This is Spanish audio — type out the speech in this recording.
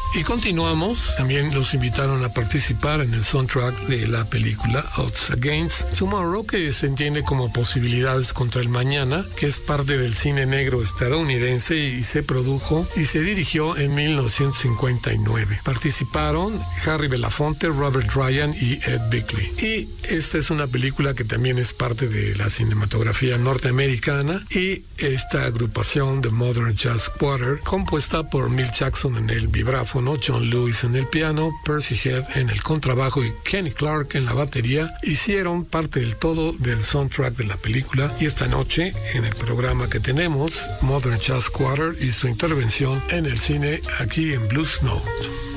Y continuamos, también los invitaron a participar en el soundtrack de la película Odds Against Tomorrow, que se entiende como Posibilidades contra el Mañana, que es parte del cine negro estadounidense y se produjo y se dirigió en 1959. Participaron Harry Belafonte, Robert Ryan y Ed Begley. Y esta es una película que también es parte de la cinematografía norteamericana, y esta agrupación de Modern Jazz Quartet, compuesta por Milt Jackson en el vibráfono, John Lewis en el piano, Percy Head en el contrabajo y Kenny Clark en la batería, hicieron parte del todo del soundtrack de la película. Y esta noche, en el programa que tenemos, Modern Jazz Quartet y su intervención en el cine aquí en Blues Note.